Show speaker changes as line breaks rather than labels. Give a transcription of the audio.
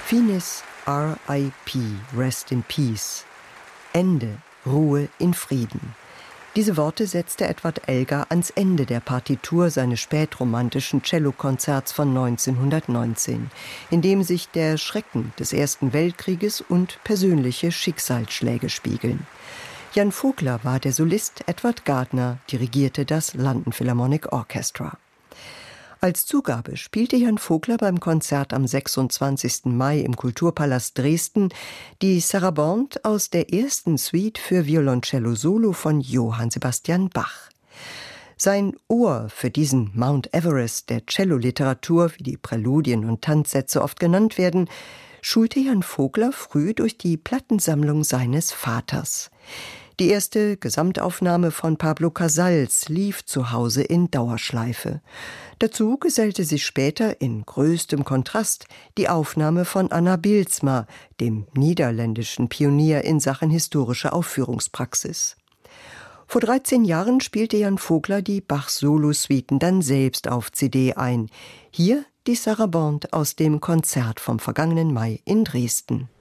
Finis R.I.P. Rest in Peace. Ende, Ruhe in Frieden. Diese Worte setzte Edward Elgar ans Ende der Partitur seines spätromantischen Cellokonzerts von 1919, in dem sich der Schrecken des Ersten Weltkrieges und persönliche Schicksalsschläge spiegeln. Jan Vogler war der Solist, Edward Gardner dirigierte das London Philharmonic Orchestra. Als Zugabe spielte Jan Vogler beim Konzert am 26. Mai im Kulturpalast Dresden die Sarabande aus der ersten Suite für Violoncello Solo von Johann Sebastian Bach. Sein Ohr für diesen Mount Everest der Celloliteratur, wie die Präludien und Tanzsätze oft genannt werden, schulte Jan Vogler früh durch die Plattensammlung seines Vaters. Die erste Gesamtaufnahme von Pablo Casals lief zu Hause in Dauerschleife. Dazu gesellte sich später in größtem Kontrast die Aufnahme von Anna Bylsma, dem niederländischen Pionier in Sachen historische Aufführungspraxis. Vor 13 Jahren spielte Jan Vogler die Bach-Solo-Suiten dann selbst auf CD ein. Hier die Sarabande aus dem Konzert vom vergangenen Mai in Dresden.